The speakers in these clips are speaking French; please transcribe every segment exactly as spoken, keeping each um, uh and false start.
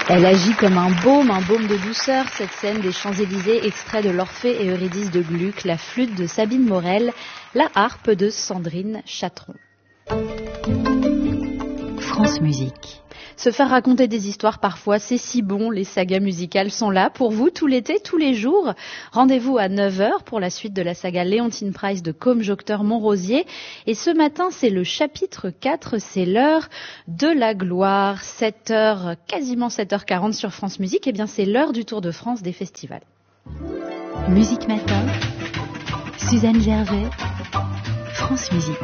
Elle agit comme un baume, un baume de douceur, cette scène des Champs-Élysées, extrait de l'Orphée et Eurydice de Gluck, la flûte de Sabine Morel, la harpe de Sandrine Chatron. France Musique. Se faire raconter des histoires parfois, c'est si bon. Les sagas musicales sont là pour vous tout l'été, tous les jours. Rendez-vous à neuf heures pour la suite de la saga Léontine Price de Combe-Jocteur Montrosier. Et ce matin, c'est le chapitre quatre, c'est l'heure de la gloire. sept heures, quasiment sept heures quarante sur France Musique. Eh bien, c'est l'heure du Tour de France des festivals. Musique Matin, Suzanne Gervais, France Musique.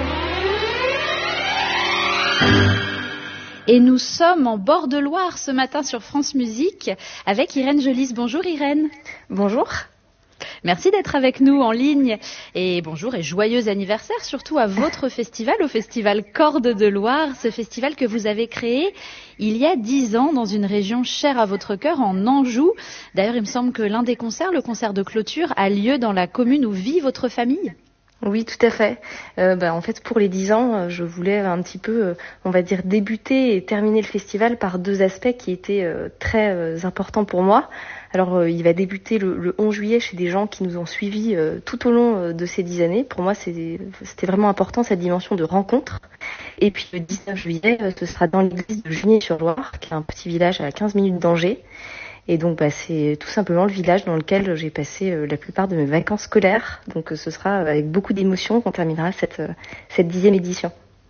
Et nous sommes en bord de Loire ce matin sur France Musique avec Irène Gelis. Bonjour Irène. Bonjour. Merci d'être avec nous en ligne. Et bonjour et joyeux anniversaire surtout à votre festival, au festival Cordes de Loire, ce festival que vous avez créé il y a dix ans dans une région chère à votre cœur, en Anjou. D'ailleurs, il me semble que l'un des concerts, le concert de clôture, a lieu dans la commune où vit votre famille. Oui, tout à fait. Euh, bah, en fait, pour les dix ans, je voulais un petit peu, euh, on va dire, débuter et terminer le festival par deux aspects qui étaient euh, très euh, importants pour moi. Alors, euh, il va débuter le, le onze juillet chez des gens qui nous ont suivis euh, tout au long euh, de ces dix années. Pour moi, c'est, c'était vraiment important, cette dimension de rencontre. Et puis, le dix-neuf juillet, euh, ce sera dans l'église de Junier-sur-Loire, qui est un petit village à quinze minutes d'Angers. Et donc, bah, c'est tout simplement le village dans lequel j'ai passé euh, la plupart de mes vacances scolaires. Donc, euh, ce sera avec beaucoup d'émotion qu'on terminera cette, euh, cette dixième édition.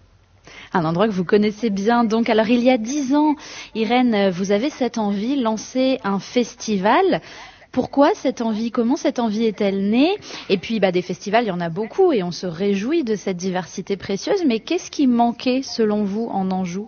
Un endroit que vous connaissez bien. Donc, alors, il y a dix ans, Irène, vous avez cette envie, lancer un festival. Pourquoi cette envie? Comment cette envie est-elle née? Et puis, bah, des festivals, il y en a beaucoup et on se réjouit de cette diversité précieuse. Mais qu'est-ce qui manquait, selon vous, en Anjou?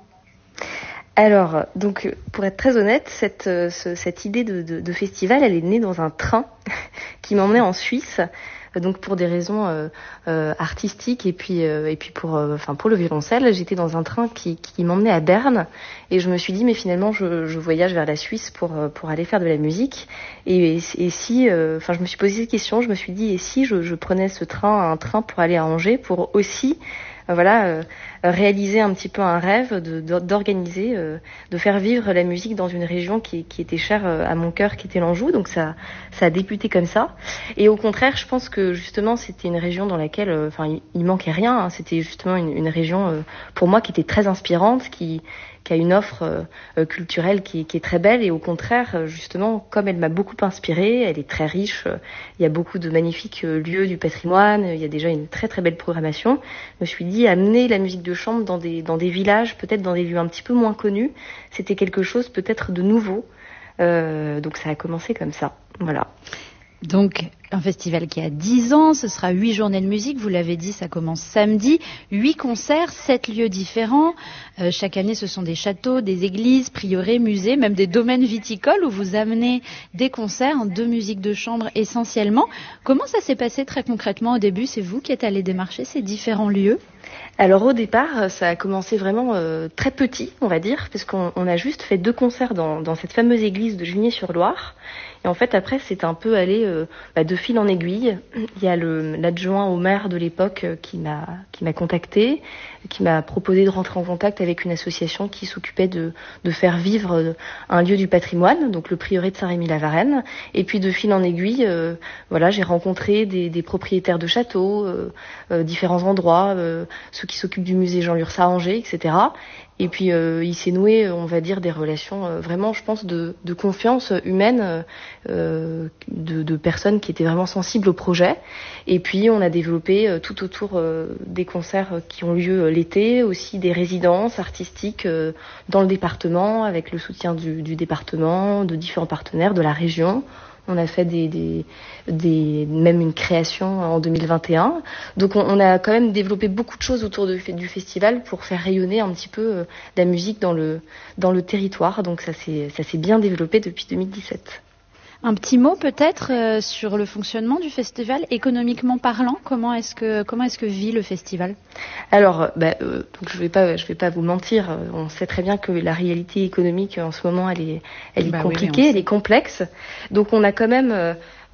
Alors, donc, pour être très honnête, cette, ce, cette idée de, de, de festival, elle est née dans un train qui m'emmenait en Suisse, donc pour des raisons euh, euh, artistiques et puis euh, et puis pour euh, enfin pour le violoncelle, j'étais dans un train qui, qui m'emmenait à Berne et je me suis dit mais finalement je, je voyage vers la Suisse pour pour aller faire de la musique et, et, et si enfin euh, je me suis posé cette question, je me suis dit et si je, je prenais ce train un train pour aller à Angers pour aussi voilà, euh, réaliser un petit peu un rêve de, de, d'organiser, euh, de faire vivre la musique dans une région qui, qui était chère à mon cœur, qui était l'Anjou. Donc ça, ça a débuté comme ça. Et au contraire, je pense que justement, c'était une région dans laquelle, enfin, euh, il, il manquait rien. Hein. C'était justement une, une région, euh, pour moi, qui était très inspirante, qui qui a une offre euh, culturelle qui, qui est très belle et au contraire, justement, comme elle m'a beaucoup inspirée, elle est très riche, euh, il y a beaucoup de magnifiques euh, lieux du patrimoine, il y a déjà une très très belle programmation. Je me suis dit, amener la musique de chambre dans des, dans des villages, peut-être dans des lieux un petit peu moins connus, c'était quelque chose peut-être de nouveau. Euh, donc ça a commencé comme ça, voilà. Donc, un festival qui a dix ans, ce sera huit journées de musique, vous l'avez dit, ça commence samedi, huit concerts, sept lieux différents. Euh, chaque année, ce sont des châteaux, des églises, prieurés, musées, même des domaines viticoles où vous amenez des concerts de musique de chambre essentiellement. Comment ça s'est passé très concrètement au début? C'est vous qui êtes allé démarcher ces différents lieux? Alors au départ, ça a commencé vraiment euh, très petit, on va dire, parce qu'on on a juste fait deux concerts dans, dans cette fameuse église de Junier-sur-Loire. Et en fait, après, c'est un peu allé euh, bah, de fil en aiguille. Il y a le, l'adjoint au maire de l'époque euh, qui m'a qui m'a contacté, qui m'a proposé de rentrer en contact avec une association qui s'occupait de de faire vivre euh, un lieu du patrimoine, donc le prieuré de Saint-Rémy-la-Varenne. Et puis de fil en aiguille, euh, voilà, j'ai rencontré des, des propriétaires de châteaux, euh, euh, différents endroits, euh, ceux qui s'occupent du musée Jean Lurçat à Angers, et cetera. Et puis euh, il s'est noué, on va dire, des relations euh, vraiment, je pense, de, de confiance humaine, euh, de, de personnes qui étaient vraiment sensibles au projet. Et puis on a développé euh, tout autour euh, des concerts qui ont lieu euh, l'été, aussi des résidences artistiques euh, dans le département, avec le soutien du, du département, de différents partenaires de la région. On a fait des, des, des, même une création en deux mille vingt et un. Donc on, on a quand même développé beaucoup de choses autour de, du festival pour faire rayonner un petit peu euh, la musique dans le, dans le territoire. Donc ça s'est, ça s'est bien développé depuis deux mille dix-sept. Un petit mot peut-être euh, sur le fonctionnement du festival, économiquement parlant. Comment est-ce que comment est-ce que vit le festival? Alors, bah, euh, donc je vais pas je vais pas vous mentir. On sait très bien que la réalité économique en ce moment elle est elle est bah compliquée, oui, elle est complexe. Donc on a quand même euh,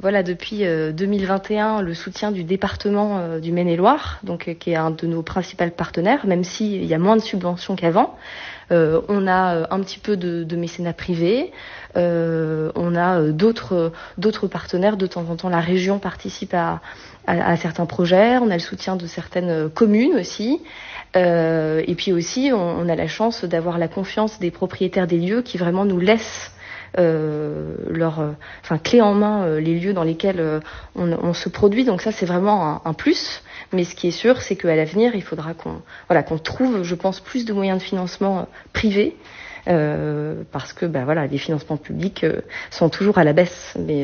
Voilà, depuis euh, deux mille vingt et un, le soutien du département euh, du Maine-et-Loire, donc euh, qui est un de nos principaux partenaires, même s'il y a moins de subventions qu'avant. Euh, on a euh, un petit peu de, de mécénat privé, euh, on a euh, d'autres d'autres partenaires. De temps en temps, la région participe à, à, à certains projets. On a le soutien de certaines communes aussi. Euh, et puis aussi, on, on a la chance d'avoir la confiance des propriétaires des lieux qui vraiment nous laissent Euh, leur, euh, enfin, clé en main euh, les lieux dans lesquels euh, on, on se produit. Donc ça, c'est vraiment un, un plus. Mais ce qui est sûr, c'est qu'à l'avenir, il faudra qu'on, voilà, qu'on trouve, je pense, plus de moyens de financement euh, privés, euh, parce que, bah, voilà, les financements publics euh, sont toujours à la baisse. Mais